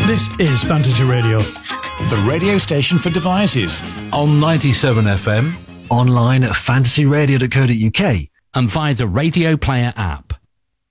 This is Fantasy Radio, the radio station for devices. On 97 FM, online at fantasyradio.co.uk, and via the Radio Player app.